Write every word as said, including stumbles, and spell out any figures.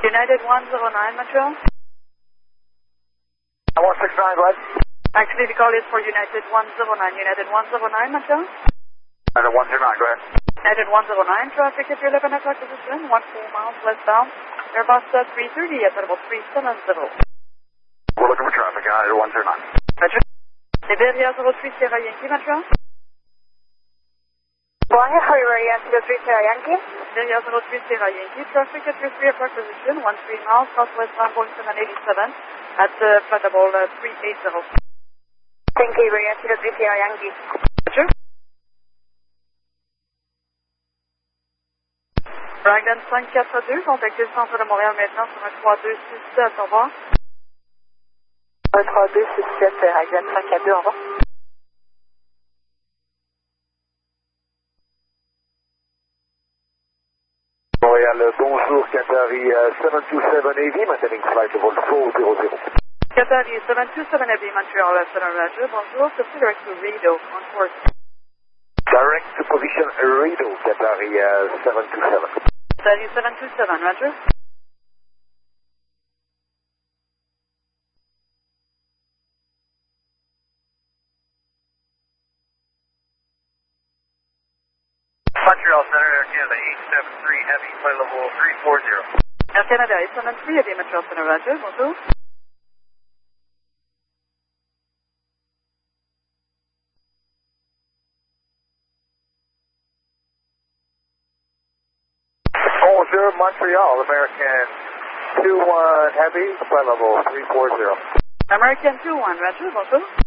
United one zero nine, Montreal. one six nine, go ahead. Actually, the call is for United one zero nine. United one zero nine, Montreal. United one zero nine, go ahead. United one zero nine, traffic at your eleven o'clock position, one four miles westbound. Airbus uh, three thirty at level three seven zero. We're looking for traffic, United one zero nine. Roger. Liberia zero three Sierra Yankee, Montreal. One, Liberia zero three Sierra Yankee. Liberia zero three Sierra Yankee, traffic at your three o'clock position, one three miles southwestbound, going seven eighty-seven at uh, flight level uh, three eighty. Thank you, Liberia zero three Sierra Yankee. Roger. Raglan cinq quatre deux, contactez le centre de Montréal maintenant sur un trois deux six sept, au revoir. un trois deux six sept, Raglan cinq quatre deux, au revoir. Montréal, bonjour, Qatari uh, seven two seven A V, maintaining flight level four zero zero. Qatari seven two seven A V, Montreal, Center Roger, bonjour, c'est direct to Rideau, on course. Direct to position Rideau, Qatari uh, seven two seven. Qatari seven two seven, Roger. Montreal Center, Air Canada eight seven three Heavy, flight level three four zero. Air Canada eight seven three A V, Montreal Center Roger, bonjour. Bonjour, Montreal, American two one Heavy, flight level three four zero. American two one, Roger, bonjour.